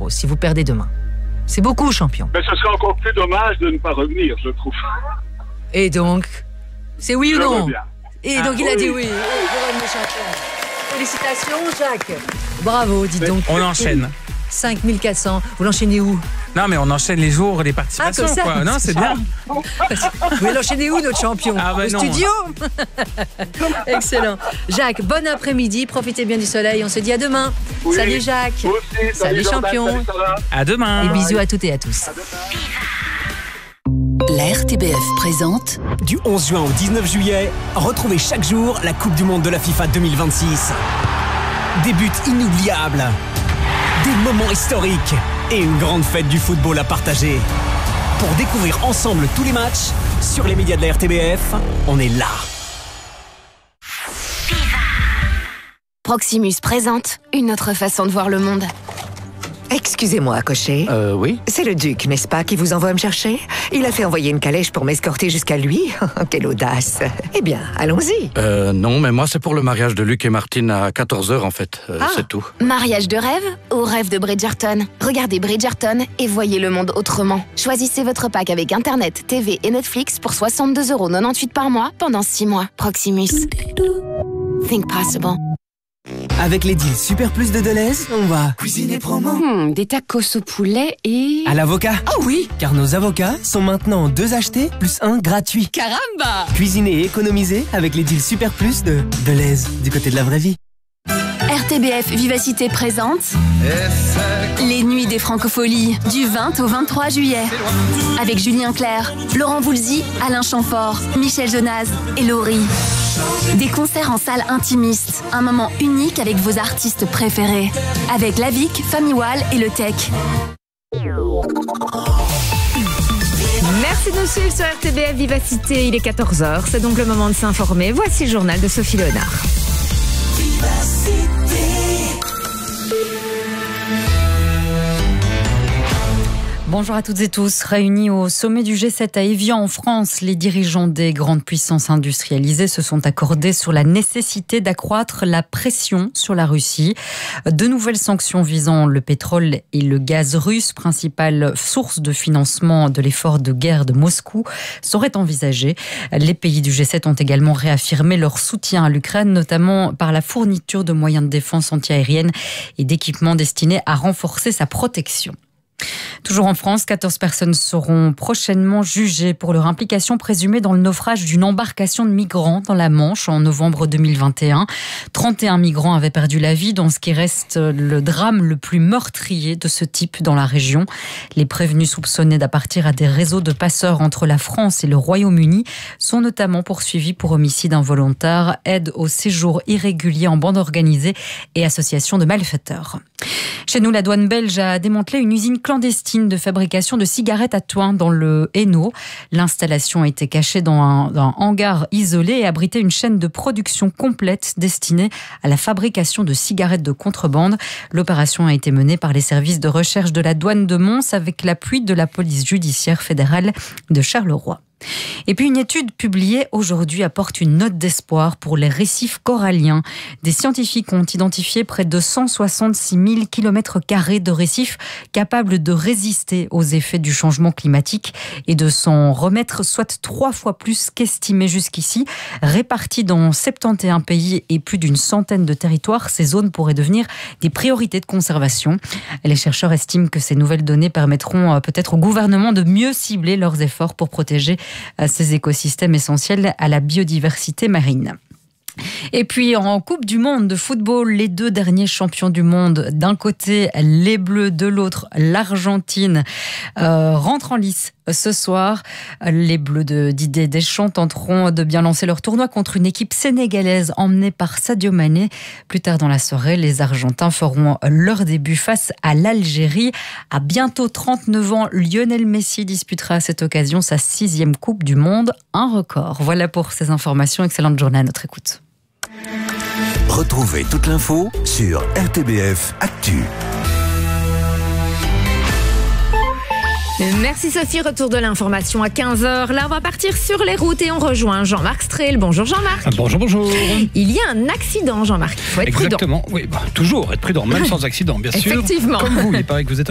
€, si vous perdez demain. C'est beaucoup, champion. Mais ce serait encore plus dommage de ne pas revenir, je trouve. Et donc, c'est oui ou Je non? reviens. Et donc il a oui. dit oui. Vous revenez champion. Félicitations, Jacques. Bravo, dites donc. On enchaîne. 5400. Vous l'enchaînez où? Non, mais on enchaîne les jours, les participations, comme ça. quoi. Non, c'est bien. Vous l'enchaînez où, notre champion? Ah, Au non. studio. Excellent. Jacques, bon après-midi. Profitez bien du soleil. On se dit à demain. Oui. Salut, Jacques. Vous aussi, Salut, Jordan, champion. salut, Sarah. À demain. Et bisous à toutes et à tous. La RTBF présente Du 11 juin au 19 juillet, retrouvez chaque jour la Coupe du Monde de la FIFA 2026. Des buts inoubliables, des moments historiques et une grande fête du football à partager. Pour découvrir ensemble tous les matchs, sur les médias de la RTBF, on est là. Proximus présente une autre façon de voir le monde. Excusez-moi, cocher. Oui. C'est le duc, n'est-ce pas, qui vous envoie me chercher? Il a fait envoyer une calèche pour m'escorter jusqu'à lui. Quelle audace. Eh bien, allons-y. Non, mais moi, c'est pour le mariage de Luc et Martine à 14h, en fait. C'est tout. Mariage de rêve ou rêve de Bridgerton? Regardez Bridgerton et voyez le monde autrement. Choisissez votre pack avec Internet, TV et Netflix pour 62,98 € par mois pendant 6 mois. Proximus. Think possible. Avec les deals Super Plus de Deleuze, on va Cuisiner promo. Des tacos au poulet et... à l'avocat. Ah oui. Car nos avocats sont maintenant 2 achetés plus 1 gratuit. Caramba. Cuisiner et économiser avec les deals Super Plus de Deleuze, du côté de la vraie vie. RTBF Vivacité présente les Nuits des Francopholies du 20 au 23 juillet. Avec Julien Clerc, Laurent Voulzy, Alain Chamfort, Michel Jonas et Laurie. Des concerts en salle intimiste, un moment unique avec vos artistes préférés. Avec Lavic, Famille Wall et Le Tech. Merci de nous suivre sur RTBF Vivacité. Il est 14h, c'est donc le moment de s'informer. Voici le journal de Sophie Léonard. Bonjour à toutes et tous. Réunis au sommet du G7 à Évian en France, les dirigeants des grandes puissances industrialisées se sont accordés sur la nécessité d'accroître la pression sur la Russie. De nouvelles sanctions visant le pétrole et le gaz russe, principale source de financement de l'effort de guerre de Moscou, seraient envisagées. Les pays du G7 ont également réaffirmé leur soutien à l'Ukraine, notamment par la fourniture de moyens de défense antiaérienne et d'équipements destinés à renforcer sa protection. Toujours en France, 14 personnes seront prochainement jugées pour leur implication présumée dans le naufrage d'une embarcation de migrants dans la Manche en novembre 2021. 31 migrants avaient perdu la vie dans ce qui reste le drame le plus meurtrier de ce type dans la région. Les prévenus soupçonnés d'appartenir à des réseaux de passeurs entre la France et le Royaume-Uni sont notamment poursuivis pour homicide involontaire, aide au séjour irrégulier en bande organisée et association de malfaiteurs. Chez nous, la douane belge a démantelé une usine clandestine de fabrication de cigarettes à Thoin dans le Hainaut. L'installation était cachée dans un hangar isolé et abritait une chaîne de production complète destinée à la fabrication de cigarettes de contrebande. L'opération a été menée par les services de recherche de la douane de Mons avec l'appui de la police judiciaire fédérale de Charleroi. Et puis une étude publiée aujourd'hui apporte une note d'espoir pour les récifs coralliens. Des scientifiques ont identifié près de 166 000 km² de récifs capables de résister aux effets du changement climatique et de s'en remettre soit 3 fois plus qu'estimé jusqu'ici. Répartis dans 71 pays et plus d'une centaine de territoires, ces zones pourraient devenir des priorités de conservation. Les chercheurs estiment que ces nouvelles données permettront peut-être au gouvernement de mieux cibler leurs efforts pour protéger ces écosystèmes essentiels à la biodiversité marine. Et puis en Coupe du Monde de football, les 2 derniers champions du monde, d'un côté les Bleus, de l'autre l'Argentine, rentrent en lice ce soir. Les Bleus de Didier Deschamps tenteront de bien lancer leur tournoi contre une équipe sénégalaise emmenée par Sadio Mané. Plus tard dans la soirée, les Argentins feront leur début face à l'Algérie. À bientôt 39 ans, Lionel Messi disputera à cette occasion sa 6e Coupe du Monde, un record. Voilà pour ces informations. Excellente journée à notre écoute. Retrouvez toute l'info sur RTBF Actu. Merci Sophie, retour de l'information à 15h. Là, on va partir sur les routes et on rejoint Jean-Marc Strehl. Bonjour Jean-Marc. Bonjour. Il y a un accident, Jean-Marc. Il faut être prudent. Exactement, oui, toujours être prudent, même sans accident, bien sûr. Effectivement. Comme vous, il paraît que vous êtes